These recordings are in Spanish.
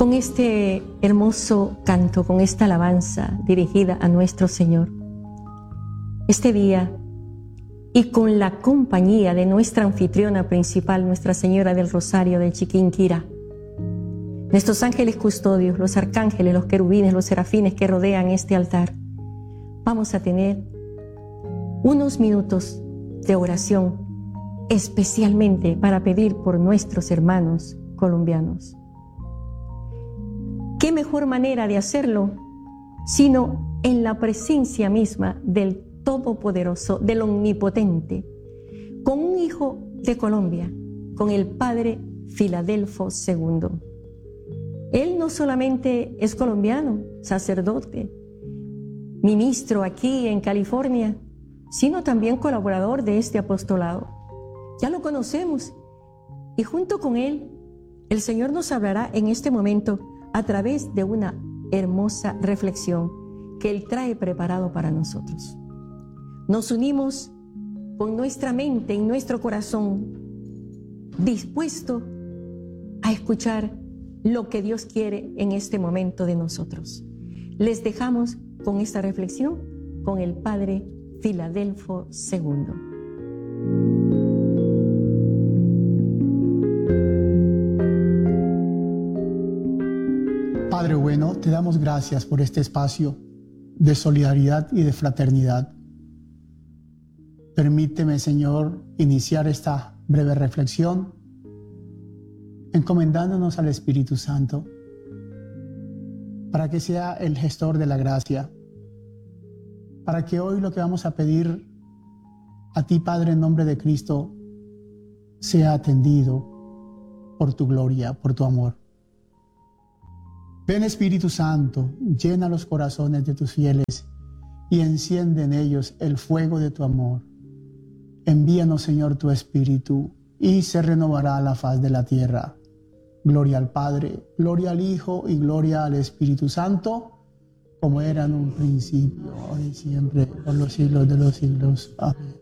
con este hermoso canto, con esta alabanza dirigida a nuestro Señor. Este día, y con la compañía de nuestra anfitriona principal, Nuestra Señora del Rosario de Chiquinquirá, nuestros ángeles custodios, los arcángeles, los querubines, los serafines que rodean este altar, vamos a tener unos minutos de oración especialmente para pedir por nuestros hermanos colombianos. ¿Qué mejor manera de hacerlo sino en la presencia misma del Todopoderoso, del Omnipotente, con un hijo de Colombia, con el padre Filadelfo II? Él no solamente es colombiano, sacerdote, ministro aquí en California, sino también colaborador de este apostolado. Ya lo conocemos y junto con él, el Señor nos hablará en este momento a través de una hermosa reflexión que Él trae preparado para nosotros. Nos unimos con nuestra mente y nuestro corazón dispuesto a escuchar lo que Dios quiere en este momento de nosotros. Les dejamos con esta reflexión con el Padre Filadelfo II. Padre bueno, te damos gracias por este espacio de solidaridad y de fraternidad. Permíteme, Señor, iniciar esta breve reflexión encomendándonos al Espíritu Santo para que sea el gestor de la gracia, para que hoy lo que vamos a pedir a ti, Padre, en nombre de Cristo, sea atendido por tu gloria, por tu amor. Ven, Espíritu Santo, llena los corazones de tus fieles y enciende en ellos el fuego de tu amor. Envíanos, Señor, tu Espíritu y se renovará la faz de la tierra. Gloria al Padre, gloria al Hijo y gloria al Espíritu Santo, como era en un principio, ahora y siempre, por los siglos de los siglos. Amén.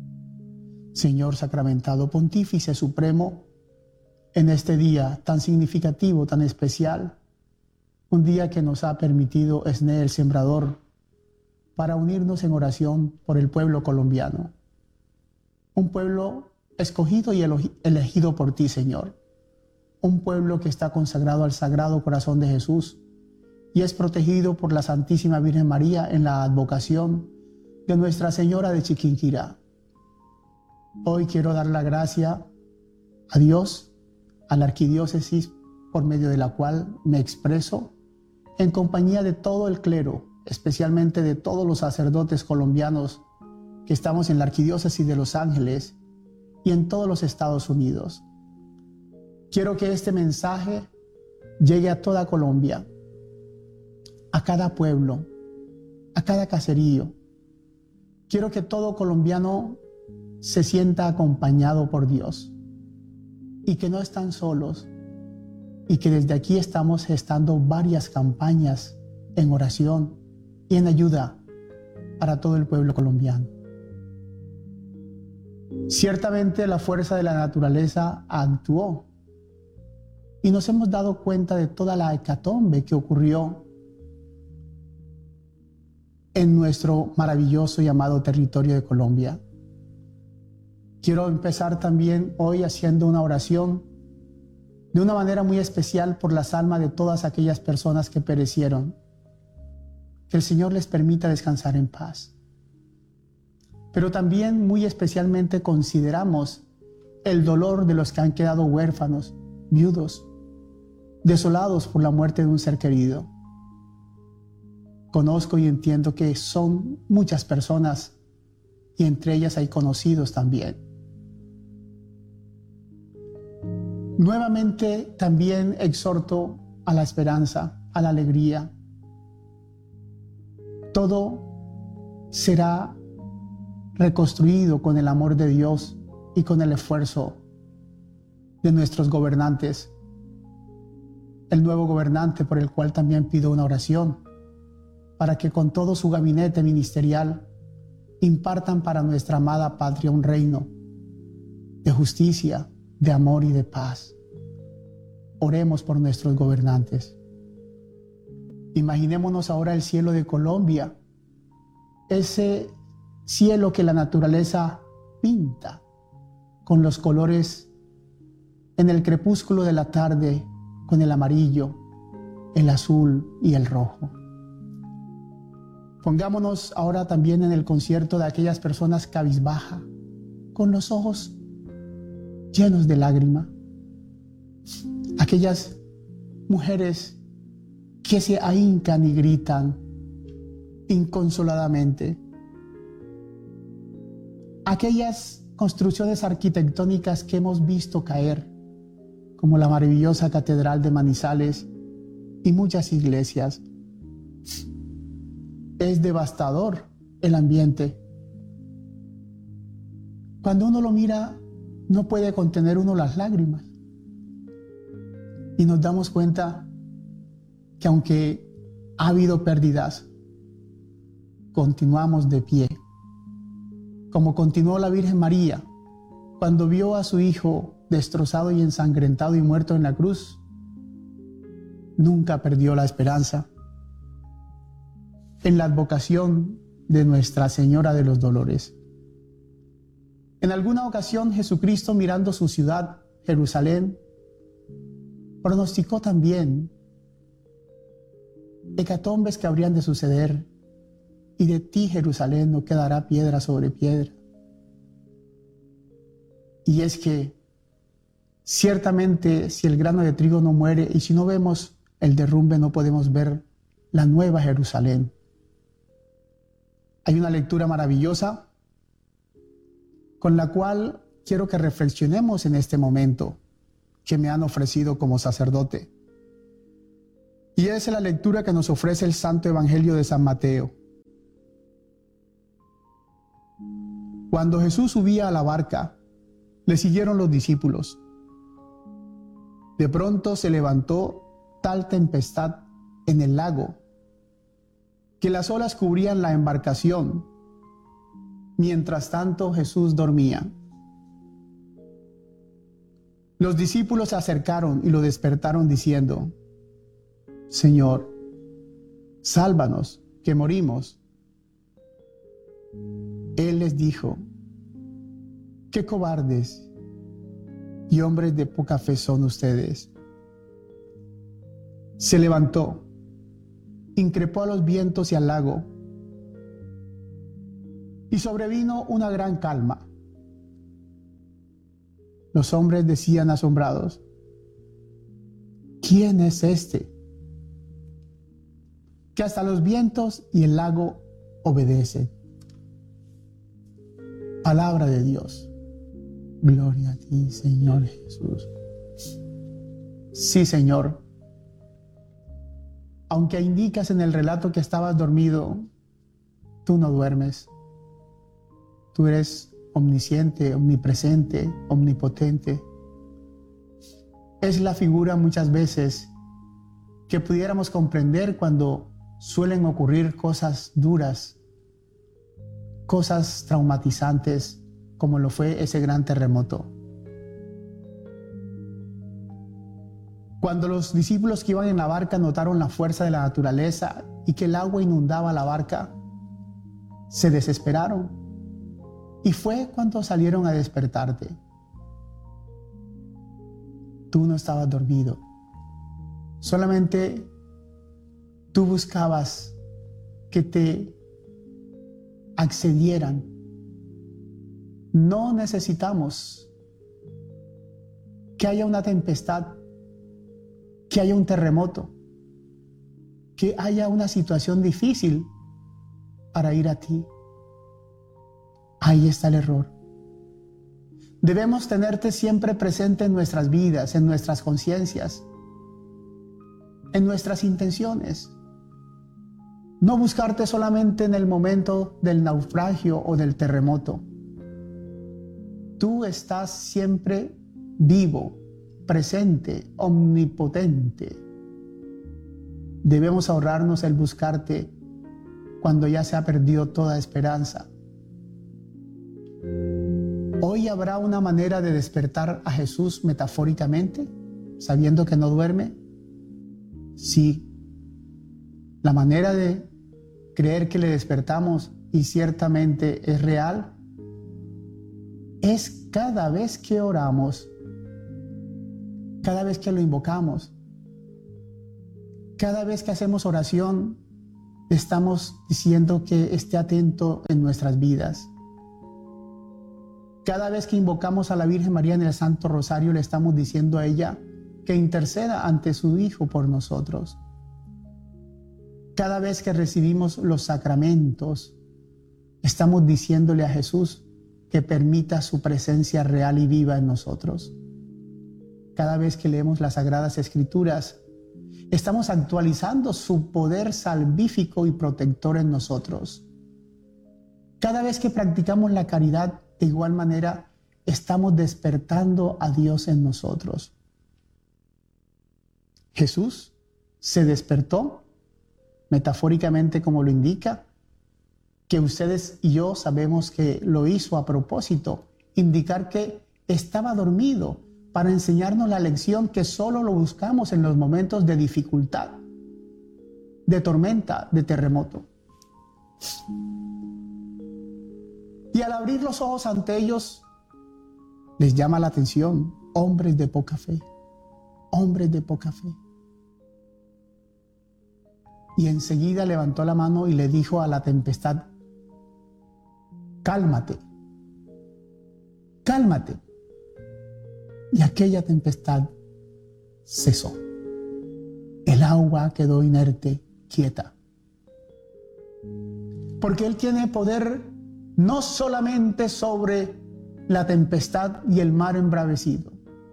Señor sacramentado, Pontífice Supremo, en este día tan significativo, tan especial, un día que nos ha permitido Esné el Sembrador para unirnos en oración por el pueblo colombiano. Un pueblo escogido y elegido por ti, Señor. Un pueblo que está consagrado al Sagrado Corazón de Jesús y es protegido por la Santísima Virgen María en la advocación de Nuestra Señora de Chiquinquirá. Hoy quiero dar la gracia a Dios, a la arquidiócesis por medio de la cual me expreso, en compañía de todo el clero, especialmente de todos los sacerdotes colombianos que estamos en la arquidiócesis de Los Ángeles y en todos los Estados Unidos. Quiero que este mensaje llegue a toda Colombia, a cada pueblo, a cada caserío. Quiero que todo colombiano se sienta acompañado por Dios y que no están solos, y que desde aquí estamos gestando varias campañas en oración y en ayuda para todo el pueblo colombiano. Ciertamente la fuerza de la naturaleza actuó y nos hemos dado cuenta de toda la hecatombe que ocurrió en nuestro maravilloso y amado territorio de Colombia. Quiero empezar también hoy haciendo una oración de una manera muy especial por las almas de todas aquellas personas que perecieron. Que el Señor les permita descansar en paz. Pero también muy especialmente consideramos el dolor de los que han quedado huérfanos, viudos, desolados por la muerte de un ser querido. Conozco y entiendo que son muchas personas y entre ellas hay conocidos también. Nuevamente también exhorto a la esperanza, a la alegría. Todo será reconstruido con el amor de Dios y con el esfuerzo de nuestros gobernantes. El nuevo gobernante por el cual también pido una oración, para que con todo su gabinete ministerial impartan para nuestra amada patria un reino de justicia, de amor y de paz. oremos por nuestros gobernantes. Imaginémonos ahora el cielo de Colombia, ese cielo que la naturaleza pinta con los colores en el crepúsculo de la tarde, con el amarillo, el azul y el rojo. Pongámonos ahora también en el concierto de aquellas personas cabizbajas, con los ojos llenos de lágrima. Aquellas mujeres que se ahincan y gritan inconsoladamente. Aquellas construcciones arquitectónicas que hemos visto caer, como la maravillosa Catedral de Manizales y muchas iglesias. Es devastador el ambiente. Cuando uno lo mira, no puede contener uno las lágrimas. Y nos damos cuenta que aunque ha habido pérdidas, continuamos de pie. Como continuó la Virgen María cuando vio a su hijo destrozado y ensangrentado y muerto en la cruz, nunca perdió la esperanza en la advocación de Nuestra Señora de los Dolores. En alguna ocasión Jesucristo, mirando su ciudad, Jerusalén, pronosticó también hecatombes que habrían de suceder, y de ti, Jerusalén, no quedará piedra sobre piedra. Y es que ciertamente si el grano de trigo no muere y si no vemos el derrumbe, no podemos ver la nueva Jerusalén. Hay una lectura maravillosa con la cual quiero que reflexionemos en este momento que me han ofrecido como sacerdote. Y es la lectura que nos ofrece el Santo Evangelio de San Mateo. Cuando Jesús subía a la barca, le siguieron los discípulos. De pronto se levantó tal tempestad en el lago que las olas cubrían la embarcación. Mientras tanto, Jesús dormía. Los discípulos se acercaron y lo despertaron diciendo: Señor, sálvanos, que morimos. Él les dijo: qué cobardes y hombres de poca fe son ustedes. Se levantó, increpó a los vientos y al lago, y sobrevino una gran calma. Los hombres decían asombrados: ¿quién es este? Que hasta los vientos y el lago obedecen. Palabra de Dios. Gloria a ti, Señor Jesús. Sí, Señor. Aunque indicas en el relato que estabas dormido, tú no duermes. Tú eres omnisciente, omnipresente, omnipotente. Es la figura muchas veces que pudiéramos comprender cuando suelen ocurrir cosas duras, cosas traumatizantes, como lo fue ese gran terremoto. Cuando los discípulos que iban en la barca notaron la fuerza de la naturaleza y que el agua inundaba la barca, se desesperaron. Y fue cuando salieron a despertarte. Tú no estabas dormido. Solamente tú buscabas que te accedieran. No necesitamos que haya una tempestad, que haya un terremoto, que haya una situación difícil para ir a ti. Ahí está el error. Debemos tenerte siempre presente en nuestras vidas, en nuestras conciencias, en nuestras intenciones. No buscarte solamente en el momento del naufragio o del terremoto. Tú estás siempre vivo, presente, omnipotente. Debemos ahorrarnos el buscarte cuando ya se ha perdido toda esperanza. Hoy habrá una manera de despertar a Jesús metafóricamente. sabiendo que no duerme? Sí. La manera de creer que le despertamos y ciertamente es real es cada vez que oramos, cada vez que lo invocamos, cada vez que hacemos oración, estamos diciendo que esté atento en nuestras vidas. Cada vez que invocamos a la Virgen María en el Santo Rosario, le estamos diciendo a ella que interceda ante su Hijo por nosotros. Cada vez que recibimos los sacramentos, estamos diciéndole a Jesús que permita su presencia real y viva en nosotros. Cada vez que leemos las Sagradas Escrituras, estamos actualizando su poder salvífico y protector en nosotros. Cada vez que practicamos la caridad, de igual manera, estamos despertando a Dios en nosotros. Jesús se despertó, metafóricamente como lo indica, que ustedes y yo sabemos que lo hizo a propósito, indicar que estaba dormido para enseñarnos la lección que solo lo buscamos en los momentos de dificultad, de tormenta, de terremoto. Y al abrir los ojos ante ellos, les llama la atención, hombres de poca fe, hombres de poca fe. Y enseguida levantó la mano y le dijo a la tempestad, cálmate, cálmate. Y aquella tempestad cesó. El agua quedó inerte, quieta. Porque Él tiene poder no solamente sobre la tempestad y el mar embravecido.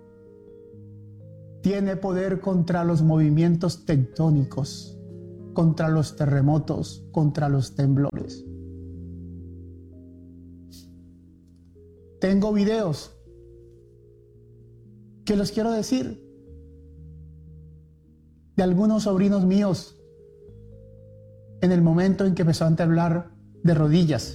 Tiene poder contra los movimientos tectónicos, contra los terremotos, contra los temblores. Tengo videos que los quiero decir de algunos sobrinos míos en el momento en que empezó a temblar de rodillas.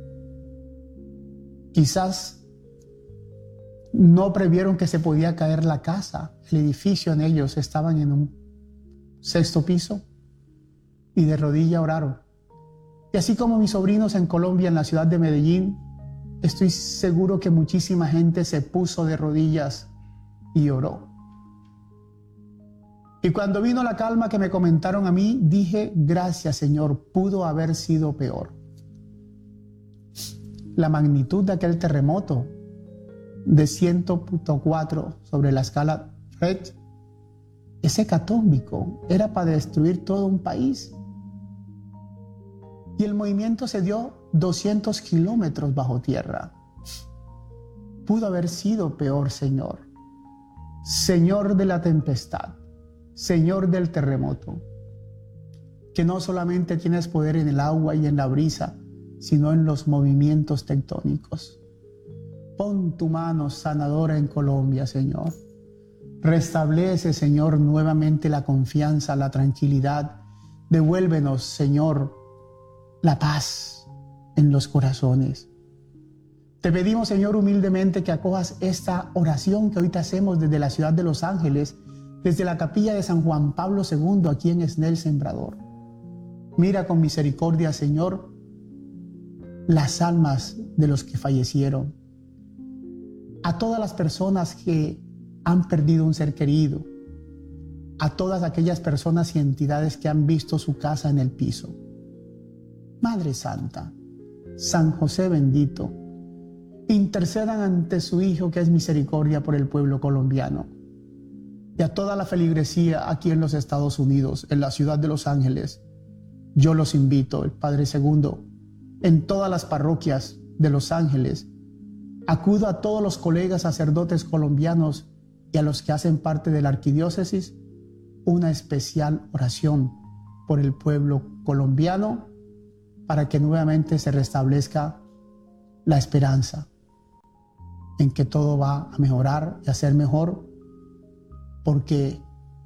Quizás no previeron que se podía caer la casa, el edificio en ellos, estaban en un 6º piso y de rodilla oraron. Y así como mis sobrinos en Colombia, en la ciudad de Medellín, estoy seguro que muchísima gente se puso de rodillas y oró. Y cuando vino la calma que me comentaron a mí, dije, gracias Señor, pudo haber sido peor. La magnitud de aquel terremoto de 100.4 sobre la escala Richter es hecatómbico, era para destruir todo un país. Y el movimiento se dio 200 kilómetros bajo tierra. Pudo haber sido peor, Señor. Señor de la tempestad, Señor del terremoto, que no solamente tienes poder en el agua y en la brisa, sino en los movimientos tectónicos. Pon tu mano sanadora en Colombia, Señor. Restablece, Señor, nuevamente la confianza, la tranquilidad. Devuélvenos, Señor, la paz en los corazones. Te pedimos, Señor, humildemente que acojas esta oración que ahorita hacemos desde la ciudad de Los Ángeles, desde la capilla de San Juan Pablo II, aquí en Esnel Sembrador. Mira con misericordia, Señor, las almas de los que fallecieron, a todas las personas que han perdido un ser querido, a todas aquellas personas y entidades que han visto su casa en el piso. Madre Santa, San José bendito, intercedan ante su Hijo que es misericordia por el pueblo colombiano y a toda la feligresía aquí en los Estados Unidos, en la ciudad de Los Ángeles. Yo los invito, el Padre Segundo, en todas las parroquias de Los Ángeles. Acudo a todos los colegas sacerdotes colombianos y a los que hacen parte de la arquidiócesis, una especial oración por el pueblo colombiano para que nuevamente se restablezca la esperanza en que todo va a mejorar y a ser mejor, porque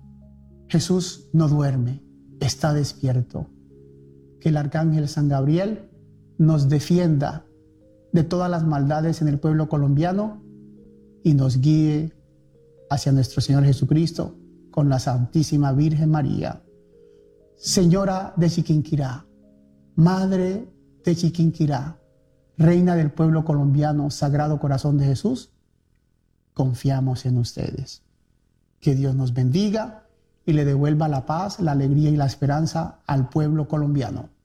Jesús no duerme, está despierto. Que el arcángel San Gabriel nos defienda de todas las maldades en el pueblo colombiano y nos guíe hacia nuestro Señor Jesucristo con la Santísima Virgen María. Señora de Chiquinquirá, Madre de Chiquinquirá, Reina del pueblo colombiano, Sagrado Corazón de Jesús, confiamos en ustedes. Que Dios nos bendiga y le devuelva la paz, la alegría y la esperanza al pueblo colombiano.